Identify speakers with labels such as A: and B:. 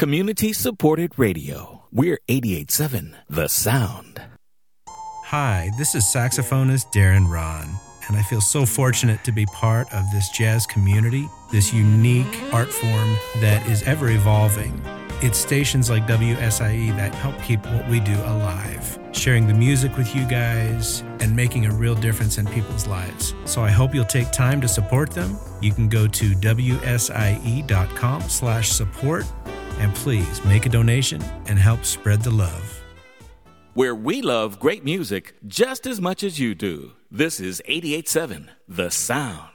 A: Community-supported radio. We're 88.7 The Sound.
B: Hi, this is saxophonist Darren Ron, and I feel so fortunate to be part of this jazz community, this unique art form that is ever evolving. It's stations like WSIE that help keep what we do alive, sharing the music with you guys and making a real difference in people's lives. So I hope you'll take time to support them. You can go to wsie.com/support and please make a donation and help spread the love.
A: Where we love great music just as much as you do. This is 88.7 The Sound.